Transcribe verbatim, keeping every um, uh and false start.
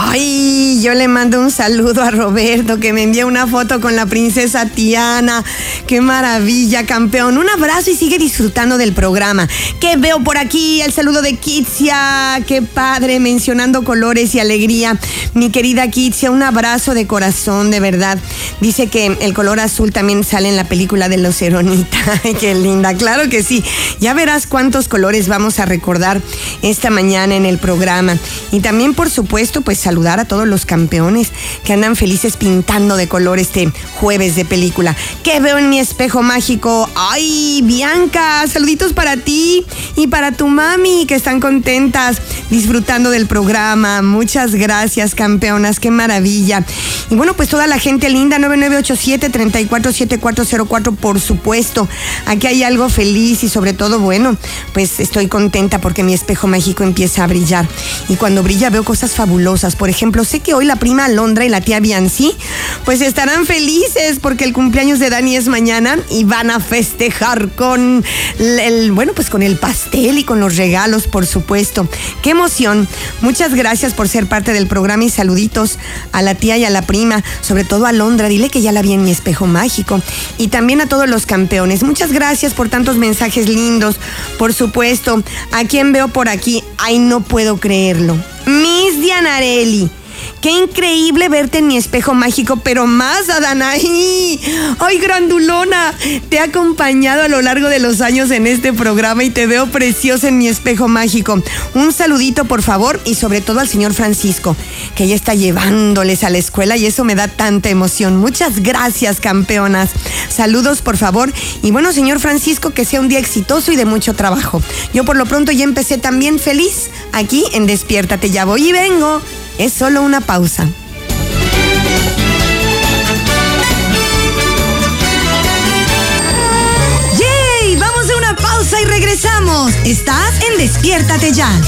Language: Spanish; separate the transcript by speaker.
Speaker 1: Ay, yo le mando un saludo a Roberto, que me envía una foto con la princesa Tiana. ¡Qué maravilla, campeón! Un abrazo y sigue disfrutando del programa. ¿Qué veo por aquí? El saludo de Kitsia. ¡Qué padre! Mencionando colores y alegría. Mi querida Kitsia, un abrazo de corazón, de verdad. Dice que el color azul también sale en la película de Los Eronitas. ¡Qué linda! Claro que sí. Ya verás cuántos colores vamos a recordar esta mañana en el programa. Y también, por supuesto, pues saludar a todos los campeones que andan felices pintando de color este jueves de película. ¿Qué veo en mi espejo mágico? ¡Ay, Bianca! Saluditos para ti y para tu mami, que están contentas disfrutando del programa. Muchas gracias, campeonas. ¡Qué maravilla! Y bueno, pues toda la gente linda, nueve nueve ocho siete, tres cuatro siete cuatro cero cuatro, por supuesto. Aquí hay algo feliz y sobre todo, bueno, pues estoy contenta porque mi espejo mágico empieza a brillar. Y cuando brilla veo cosas fabulosas. Por ejemplo, sé que hoy la prima Alondra y la tía Bianci pues estarán felices porque el cumpleaños de Dani es mañana y van a festejar con el, bueno, pues con el pastel y con los regalos, por supuesto. ¡Qué emoción! Muchas gracias por ser parte del programa y saluditos a la tía y a la prima, sobre todo a Alondra, dile que ya la vi en mi espejo mágico, y también a todos los campeones. Muchas gracias por tantos mensajes lindos, por supuesto. ¿A quién veo por aquí? Ay, no puedo creerlo. Miss Dianarelli. Qué increíble verte en mi espejo mágico, pero más, Adanaí. ¡Ay, grandulona! Te he acompañado a lo largo de los años en este programa y te veo preciosa en mi espejo mágico. Un saludito, por favor, y sobre todo al señor Francisco, que ya está llevándoles a la escuela y eso me da tanta emoción. Muchas gracias, campeonas. Saludos, por favor. Y bueno, señor Francisco, que sea un día exitoso y de mucho trabajo. Yo por lo pronto ya empecé también feliz aquí en Despiértate. Ya voy y vengo. Es solo una pausa. ¡Yay! Vamos a una pausa y regresamos. Estás en Despiértate Ya.